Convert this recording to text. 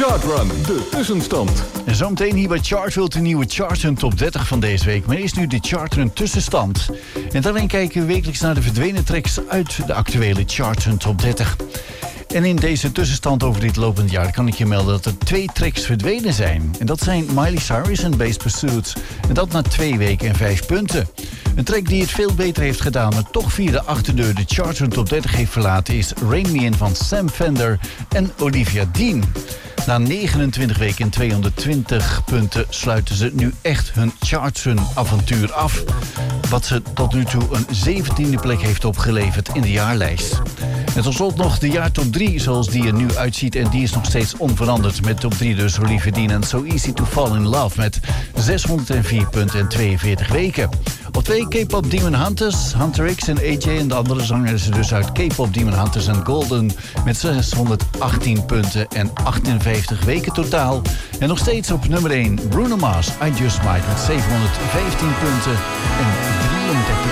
Chartrun, de tussenstand. En zometeen hier bij Chartville de nieuwe Chartrun Top 30 van deze week. Maar eerst nu de Chartrun tussenstand. En daarin kijken we wekelijks naar de verdwenen tracks uit de actuele Chartrun Top 30. En in deze tussenstand over dit lopend jaar kan ik je melden dat er 2 tracks verdwenen zijn. En dat zijn Miley Cyrus en Bass Pursuit. En dat na 2 weken en 5 punten. Een track die het veel beter heeft gedaan, maar toch via de achterdeur de Chartrun Top 30 heeft verlaten, is Rain Me In van Sam Fender en Olivia Dean. Na 29 weken en 220 punten sluiten ze nu echt hun Chartrun-avontuur af. Wat ze tot nu toe een 17e plek heeft opgeleverd in de jaarlijst. En tot slot nog de jaartop 3 zoals die er nu uitziet. En die is nog steeds onveranderd met top 3 dus Olivia Dean en So Easy To Fall In Love met 604 punten en 42 weken. Op 2 K-pop Demon Hunters, Hunter X en AJ en de andere zangers dus uit K-pop Demon Hunters en Golden met 618 punten en 58 weken totaal. En nog steeds op nummer 1 Bruno Mars, I Just Might met 715 punten en 33